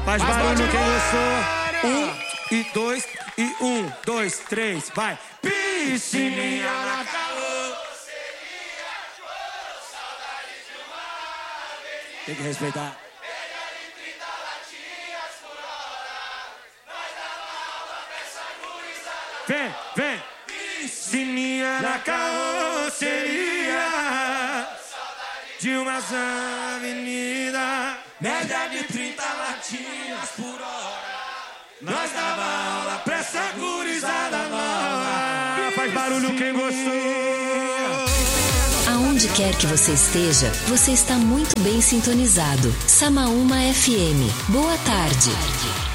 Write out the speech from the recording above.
Faz barulho quem gostou. 1 e 2 e 1, 2, 3, vai. Piscininha na carroceria, saudade de uma avenida. Tem que respeitar. Média de 30 latinhas por hora. Nós dava aula pra essa gurizada. Vem, vem. Piscininha na carroceria, saudade de uma avenida. Média de 30 latinhas por hora. Nós dava aula pra essa gurizada nova. Faz barulho quem gostou. Aonde quer que você esteja, você está muito bem sintonizado. Samaúma FM. Boa tarde.